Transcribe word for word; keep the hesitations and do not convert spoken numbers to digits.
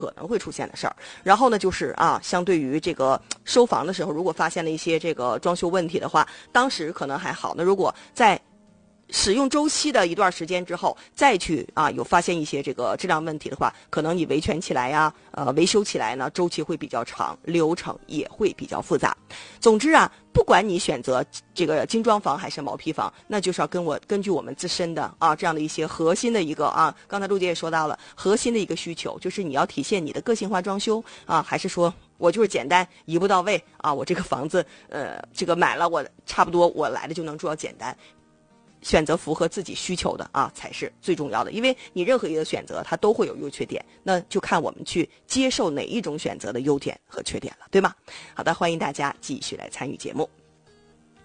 可能会出现的事儿。然后呢，就是啊，相对于这个收房的时候，如果发现了一些这个装修问题的话，当时可能还好。那如果在使用周期的一段时间之后，再去啊有发现一些这个质量问题的话，可能你维权起来呀，呃维修起来呢，周期会比较长，流程也会比较复杂。总之啊，不管你选择这个精装房还是毛坯房，那就是要跟我根据我们自身的啊这样的一些核心的一个啊，刚才陆姐也说到了核心的一个需求，就是你要体现你的个性化装修啊，还是说我就是简单一步到位啊，我这个房子呃这个买了我差不多我来了就能住到简单。选择符合自己需求的啊，才是最重要的。因为你任何一个选择，它都会有优缺点，那就看我们去接受哪一种选择的优点和缺点了，对吗？好的，欢迎大家继续来参与节目。